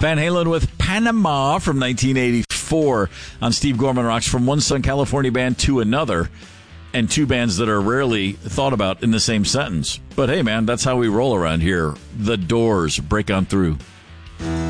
Van Halen with Panama from 1984 on Steve Gorman Rocks. From one Southern California band to another, and two bands that are rarely thought about in the same sentence. But hey, man, that's how we roll around here. The Doors, Break On Through.